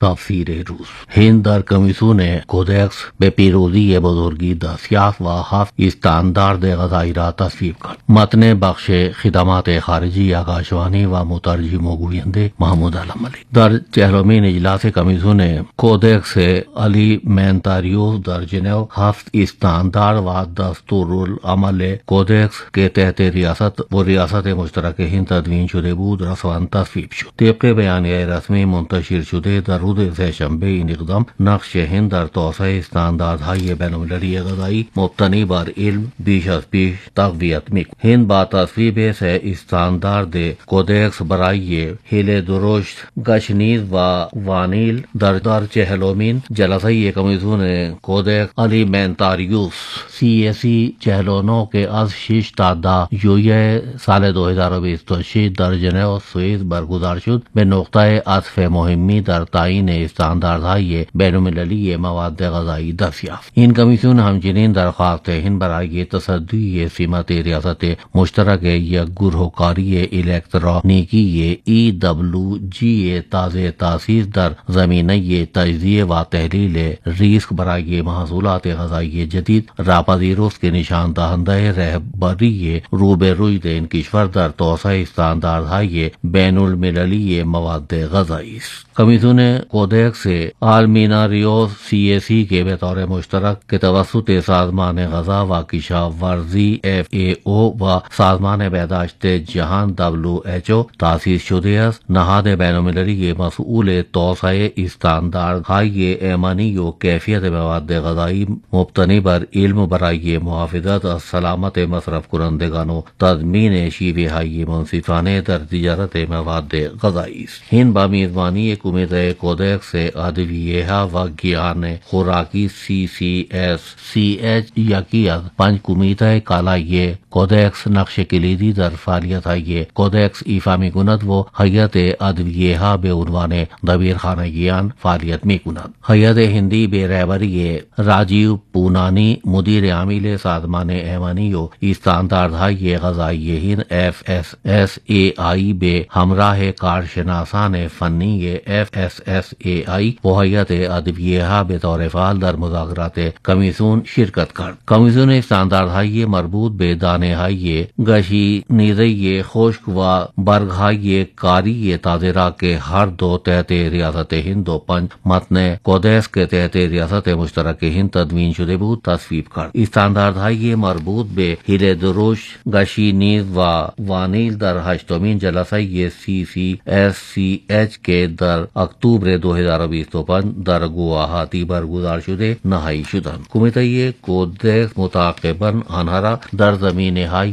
تفسیر روز هند در کمیسیون کودکس به پیروزی بزرگی دستیافت و 7 استاندارد غذایی را تصویب کرد. متن بخش خدمات خارجی آکاشوانی و مترجم و گوینده محمود علم علی. در 40مین اجلاس کمیسیون کودکس الیمنتاریوس در ژنو 7 استاندارد و دستورالعمل کودکس کے تحت ریاست و ریاست مشترک ہند تدوین شده بود رسما تصویب شد. طبق بیانیه رسمی منتشر شده در روز سهشنبه این اقدام نقش هند در توسعه استانداردهای بین‌المللی غذایی مبتنی بر علم بیش از پیش تقویت می‌کند. هند با تصویب 3 استاندارد کودکس برای حل درشت گشنیز و وانیل در 40مین جلسه کمیسیون کودکس الیمنتاریوس CAC 49 که از 6 تا 10 ژوئیه سال 2026 در ژنو سوئیس برگزار شد به نقطه عطف مهمی در تعیین استانداردهای بین‌المللی مواد غذایی دست یافت. این کمیسیون همچنین درخواست هند برای تصدی سمت ریاست مشترک یک گروهکاری الکترونیکی EWG تازه تأسیس در زمینه تجزیه و تحلیل ریسک برای محصولات غذایی جدید راپذیروست که نشان دهنده رهبری روبروی این کشور در توسعه استانداردهای بین المللی مواد غذایی است. کمیسیون کودکس آلمیناریوس CAC کے بطور مشترک کے توسط سازمان غذا و کشاورزی FAO و سازمان بهداشت جهان WHO تأسیس شده است. نهاد بین المللی مسئول توسعه استانداردهای ایمنی و کیفیت مواد غذایی مبتنی بر علم برای محافظت از سلامت مصرف کنندگان و تضمین شیوه های منصفانه در تجارت مواد غذایی است. هند با میزبانی کمیته کودکس ادویه و گیان خوراکی CCSCH یکی از 5 کمیته کالای کودکس نقش کلیدی در فعالیت‌های کودکس ایفا می‌کند و هیئت ادویه به عنوان دبیرخانه گیان فعالیت می‌کند. هیئت هندی به رهبری راجیو پونانی مدیر عامل سازمان ایمنی و استانداردهای غذایی هند FSSAI به همراه کارشناسان فنی FSSAI و هیئت ادویه به طور فعال در مذاکرات کمیسیون شرکت کرد. کمیسیون استانداردهای مربوط به دانه‌های گشنیزه خشک و برگ‌های کاری تازه را که هر دو تحت ریاست هند و 5 متن کودکس که تحت ریاست مشترک هند تدوین شده بود تصویب کرد. استانداردهای مربوط به حل درشت گشنیز و وانیل در 8مین جلسه CCSCH که در اکتبر 2025 در گواهاتی برگزار شده نهایی شدند. کمیته کودکس متعاقباً آنها را در زمینه‌های